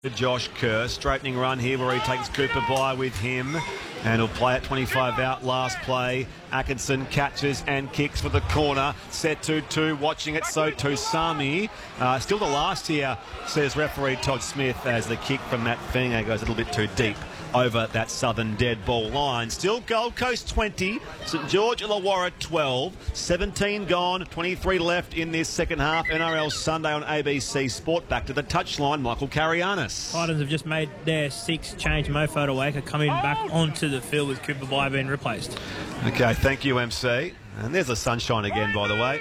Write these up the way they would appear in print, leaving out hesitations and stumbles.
Josh Kerr, straightening run here where he takes Cooper by with him, and he'll play at 25 out. Last play, Atkinson catches and kicks for the corner. Set 2-2, watching it, so too Sami. Still the last here, says referee Todd Smith, as the kick from Matt Fenga goes a little bit too deep over that southern dead ball line. Still Gold Coast 20, St George Illawarra 12, 17 gone, 23 left in this second half. NRL Sunday on ABC Sport. Back to the touchline, Michael Carianis. Titans have just made their 6th change. Mo Fotuaika coming back onto the field with Cooper Bye being replaced. Okay, thank you, MC. And there's the sunshine again, by the way.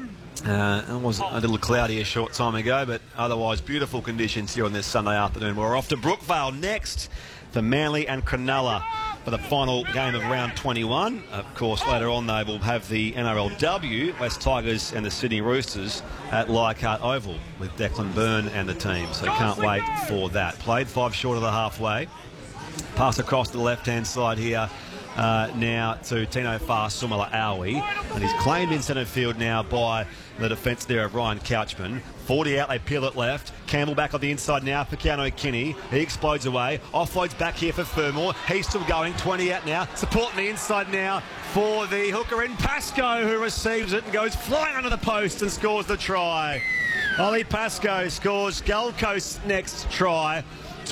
It was a little cloudy a short time ago, but otherwise beautiful conditions here on this Sunday afternoon. We're off to Brookvale next for Manly and Cronulla for the final game of round 21. Of course, later on they will have the NRLW, West Tigers and the Sydney Roosters at Leichhardt Oval with Declan Byrne and the team. So can't wait for that. Played 5 short of the halfway. Pass across to the left-hand side here. Now to Tino Fa'asuamaleaui, and he's claimed in centre field now by the defence there of Ryan Couchman. 40 out, they peel it left. Campbell back on the inside now for Keano Kinney. He explodes away. Offloads back here for Fermor. He's still going. 20 out now. Supporting the inside now for the hooker in Pascoe, who receives it and goes flying under the post and scores the try. Ollie Pascoe scores Gold Coast's next try.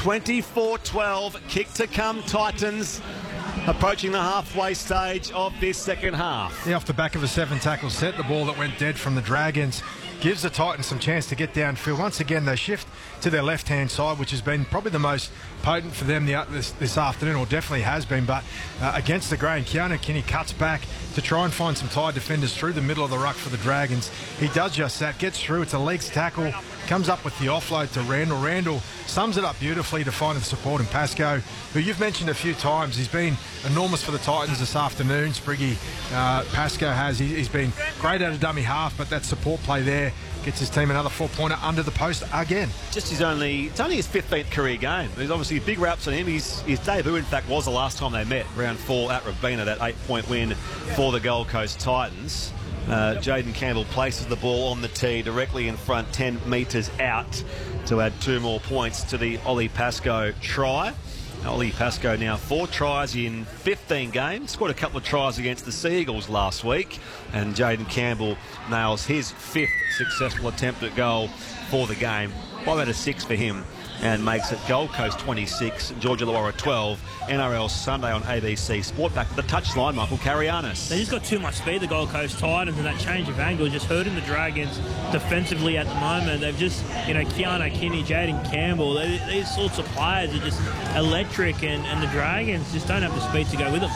24-12. Kick to come, Titans. Approaching the halfway stage of this second half. Yeah, off the back of a 7-tackle set, the ball that went dead from the Dragons gives the Titans some chance to get downfield. Once again, they shift to their left-hand side, which has been probably the most potent for them this afternoon, or definitely has been. But against the grain, Keano Kinney cuts back to try and find some tied defenders through the middle of the ruck for the Dragons. He does just that, gets through. It's a legs tackle, comes up with the offload to Randall. Randall sums it up beautifully to find the support in Pascoe, who you've mentioned a few times. He's been enormous for the Titans this afternoon. Spriggy Pascoe has. He's been great at a dummy half, but that support play there gets his team another 4-pointer under the post again. Just it's only his 15th career game. There's obviously big raps on him. His debut, in fact, was the last time they met, round 4 at Robina, that 8-point win for the Gold Coast Titans. Jaden Campbell places the ball on the tee directly in front, 10 metres out, to add 2 more points to the Ollie Pascoe try. Ollie Pascoe now 4 tries in 15 games. Scored a couple of tries against the Seagulls last week. And Jaden Campbell nails his 5th successful attempt at goal for the game. 5 out of 6 for him, and makes it Gold Coast 26, George Illawarra 12. NRL Sunday on ABC Sport. Back to the touchline, Michael Carianis. They just got too much speed, the Gold Coast Titans, and that change of angle just hurting the Dragons defensively at the moment. They've just, Keano Kinney, Jaden Campbell, these sorts of players are just electric, and the Dragons just don't have the speed to go with them.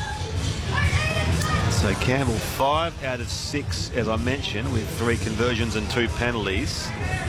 So Campbell 5 out of 6, as I mentioned, with 3 conversions and 2 penalties.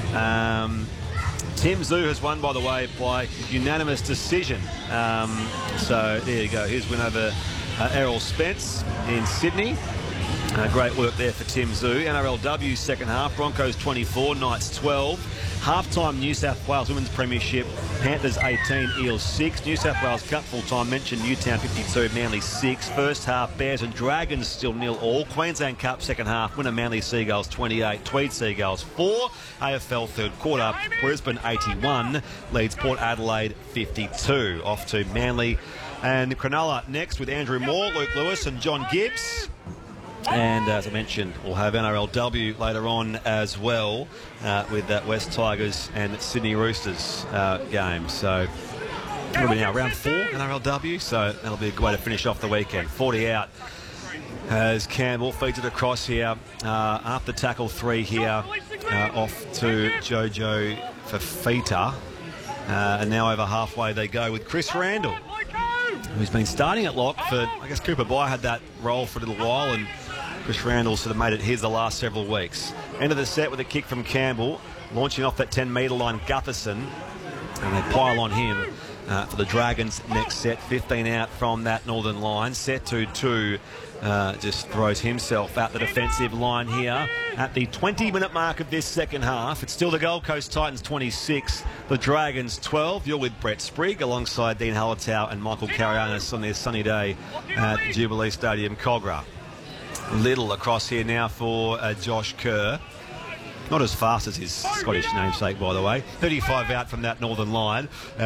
Tim Zoo has won, by the way, by unanimous decision. So there you go. His win over Errol Spence in Sydney. Great work there for Tim Zoo. NRLW second half, Broncos 24, Knights 12. Half-time New South Wales Women's Premiership, Panthers 18, Eels 6. New South Wales Cup full-time, mentioned Newtown 52, Manly 6. First half, Bears and Dragons still 0-0. Queensland Cup second half, winner Manly Seagulls 28, Tweed Seagulls 4. AFL third quarter, Brisbane 81, leads Port Adelaide 52. Off to Manly and Cronulla next with Andrew Moore, Luke Lewis and John Gibbs. And as I mentioned, we'll have NRLW later on as well with that West Tigers and Sydney Roosters game. So it'll be now round 4 NRLW, so that'll be a good way to finish off the weekend. 40 out as Campbell feeds it across here after tackle 3 here off to Jojo Fafita. And now over halfway they go with Chris Randall, who's been starting at lock for, I guess Cooper Bye had that role for a little while, and Chris Randall sort of made it his the last several weeks. End of the set with a kick from Campbell, launching off that 10-metre line, Gutherson, and they pile on him for the Dragons next set. 15 out from that northern line. Set 2-2 just throws himself out the defensive line here at the 20-minute mark of this second half. It's still the Gold Coast Titans 26, the Dragons 12. You're with Brett Sprigg alongside Dean Hallertau and Michael Carianis on this sunny day at Jubilee Stadium, Cogra. Little across here now for Josh Kerr. Not as fast as his Scottish namesake, by the way. 35 out from that northern line.